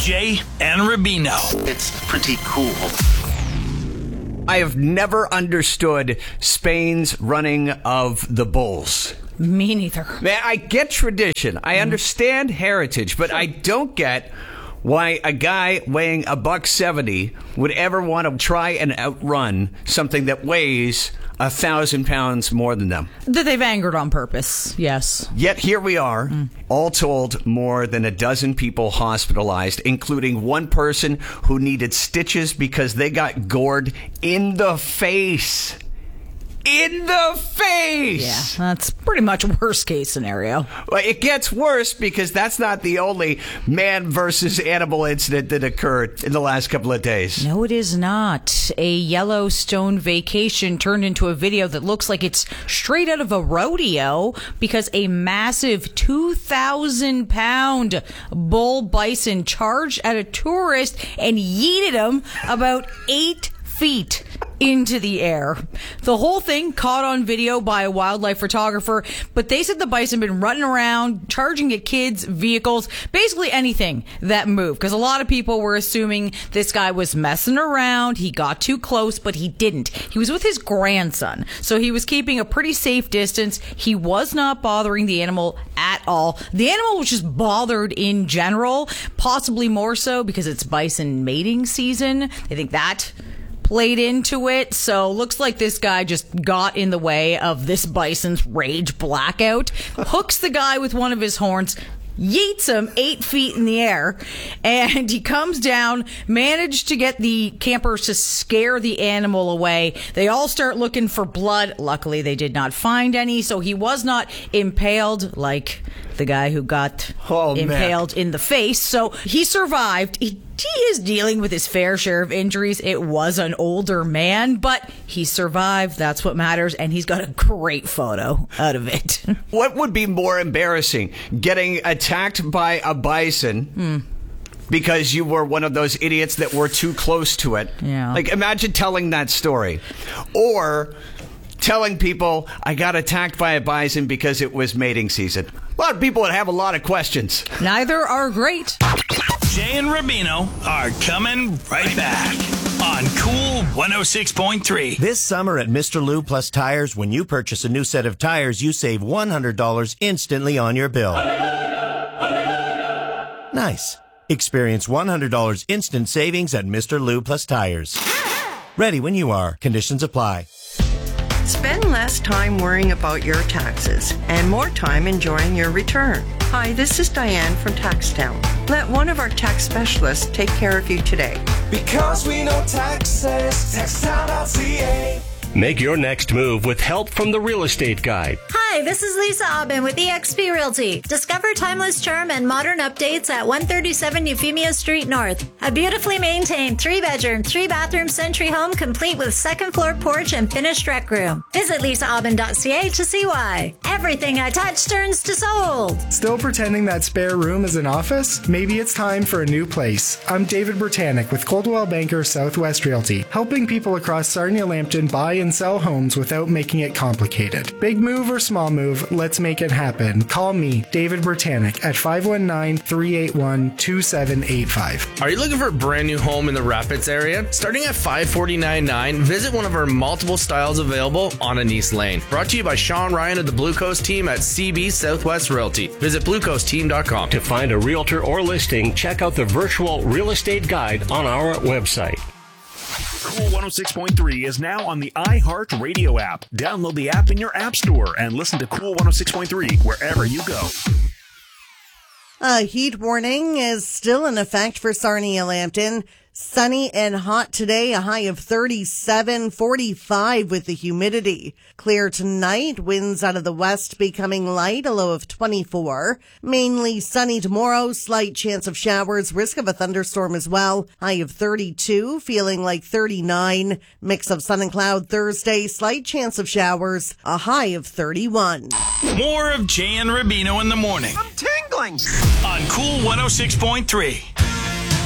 Jay and Rubino. It's pretty cool. I have never understood Spain's running of the bulls. Me neither. Man, I get tradition. I understand heritage, but I don't get why a guy weighing $170 would ever want to try and outrun something that weighs 1,000 pounds more than them. That they've angered on purpose, yes. Yet here we are, all told, more than a dozen people hospitalized, including one person who needed stitches because they got gored in the face. In the face! Yeah, that's pretty much worst case scenario. Well, it gets worse because that's not the only man versus animal incident that occurred in the last couple of days. No, it is not. A Yellowstone vacation turned into a video that looks like it's straight out of a rodeo because a massive 2,000-pound bull bison charged at a tourist and yeeted him about 8 feet into the air. The whole thing caught on video by a wildlife photographer, but they said the bison been running around, charging at kids, vehicles, basically anything that moved, because a lot of people were assuming this guy was messing around, he got too close, but he didn't. He was with his grandson, so he was keeping a pretty safe distance. He was not bothering the animal at all. The animal was just bothered in general, possibly more so because it's bison mating season. I think that played into it. So looks like this guy just got in the way of this bison's rage blackout, hooks the guy with one of his horns, yeets him 8 feet in the air, and he comes down, managed to get the campers to scare the animal away. They all start looking for blood. Luckily, they did not find any, so he was not impaled like the guy who got impaled in the face. So he survived. He is dealing with his fair share of injuries. It was an older man, but he survived. That's what matters, and he's got a great photo out of it. What would be more embarrassing? Getting attacked by a bison because you were one of those idiots that were too close to it. Yeah. Like, imagine telling that story. Or telling people, I got attacked by a bison because it was mating season. A lot of people would have a lot of questions. Neither are great. Jay and Rubino are coming right back on Cool 106.3. This summer at Mr. Lube Plus Tires, when you purchase a new set of tires, you save $100 instantly on your bill. Nice. Experience $100 instant savings at Mr. Lube Plus Tires. Ready when you are. Conditions apply. Spend less time worrying about your taxes and more time enjoying your return. Hi, this is Diane from TaxTown. Let one of our tax specialists take care of you today. Because we know taxes, taxtown.ca. Make your next move with help from the Real Estate Guide. Hi, this is Lisa Aubin with eXp Realty. Discover timeless charm and modern updates at 137 Euphemia Street North. A beautifully maintained 3-bedroom, 3-bathroom century home complete with second-floor porch and finished rec room. Visit lisaaubin.ca to see why. Everything I touch turns to sold. Still pretending that spare room is an office? Maybe it's time for a new place. I'm David Britannic with Coldwell Banker Southwest Realty, helping people across Sarnia-Lambton buy and sell homes without making it complicated. Big move or small move, let's make it happen. Call me, David Britannic, at 519-381-2785. Are you looking for a brand new home in the Rapids area? Starting at $549.9, visit one of our multiple styles available on Anise Lane. Brought to you by Sean Ryan of the Blue Coast team at CB Southwest Realty. Visit bluecoastteam.com. To find a realtor or listing, check out the virtual real estate guide on our website. Cool 106.3 is now on the iHeartRadio app. Download the app in your app store and listen to Cool 106.3 wherever you go. A heat warning is still in effect for Sarnia-Lambton. Sunny and hot today, a high of 37, 45 with the humidity. Clear tonight, winds out of the west becoming light, a low of 24. Mainly sunny tomorrow, slight chance of showers, risk of a thunderstorm as well. High of 32, feeling like 39. Mix of sun and cloud Thursday, slight chance of showers, a high of 31. More of Jay and Rubino in the morning. I'm tingling. On Cool 106.3.